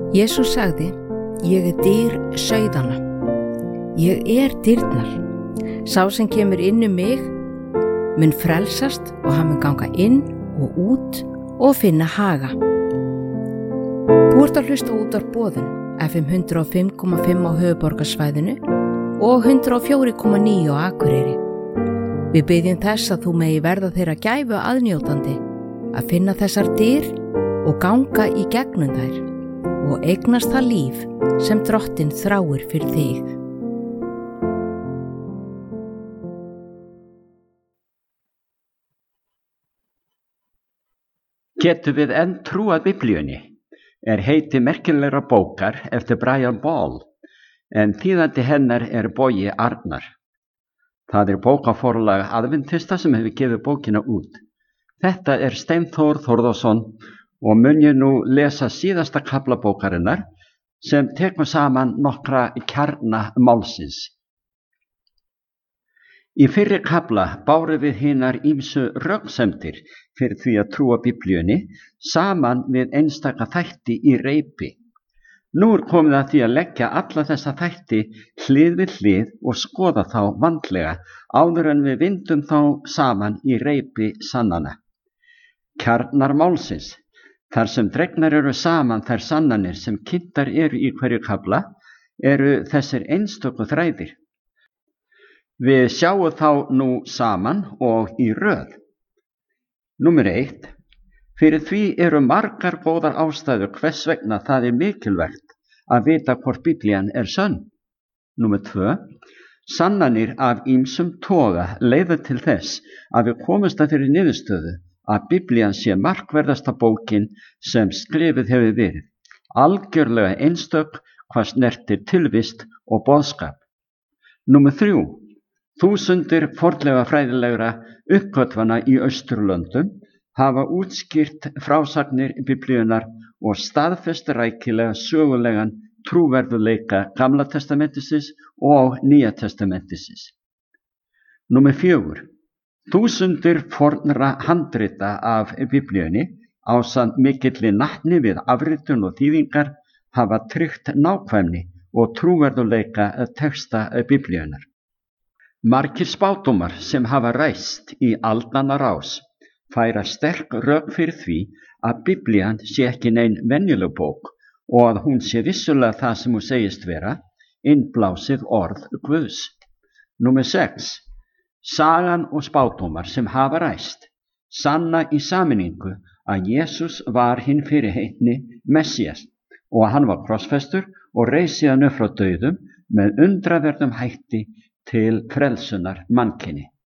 Jesús sagði, ég dyr sauðanna. Ég dyrnar. Sá sem kemur inn mig mun frelsast og hann mun ganga inn og út og finna haga. Þú ert að hlusta út á boðun FM 105,5 á höfuðborgarsvæðinu og 104,9 á Akureyri. Við biðjum þess að þú megi verða þeirra gæfu aðnjótandi að finna þessar dyr og ganga í gegnum þær og eignast það líf sem Drottinn þráir fyrir þig. Getum við enn trúað Biblíunni? Heiti merkilegra bókar eftir Brian Ball, en þýðandi hennar Bogi Arnar. Það bókaforlag Adventista sem hefur gefið bókina út. Þetta Steinþór Þórðarson og mun ég nú lesa síðasta kafla bókarinnar sem tekur saman nokkra kjarna málsins. Í fyrri kafla bárum við hinar ýmsu röksemdir fyrir því að trúa Biblíunni saman við einstaka þætti í reipi. Nú komið að því að leggja alla þessa þætti hlið við hlið og skoða þá vandlega áður en við vindum þá saman í reipi sannana. Kjarnar málsins, þar sem dregnar eru saman þær sannanir sem kynntar eru í hverju kafla, eru þessir einstöku þræðir. Við sjáum þá nú saman og í röð. Númer 1. Fyrir því eru margar góðar ástæður hvers vegna það mikilvægt að vita hvort Biblían sönn. Númer 2. Sannanir af ýmsum toga leiða til þess að við komumst að þeirri niðurstöðu að Biblían sé markverðasta bókin sem skrifuð hefur verið, algjörlega einstök hvað snertir tilvist og boðskap. Númer 3. Þúsundir fornleifafræðilegra uppgötvana í Austurlöndum hafa útskýrt frásagnir Biblíunnar og staðfest rækilega sögulegan trúverðuleika Gamla testamentisins og Nýja testamentisins. Númer 4. Þúsundir fornra handrita af Biblíunni ásamt mikilli natni við afritun og þýðingar hafa tryggt nákvæmni og trúverðuleika texta Biblíunnar. Margir spádómar sem hafa ræst í aldanna rás færa sterk rök fyrir því að Biblían sé ekki nein venjuleg bók og að hún sé vissulega það sem hún segist vera, innblásið orð Guðs. Númer 6. Sagan og spádómar sem hafa ræst sanna í sameiningu að Jesús var hinn fyrirheitni Messías og að hann var krossfestur og reis síðan upp frá dauðum með undraverðum hætti til frelsunar mannkyni.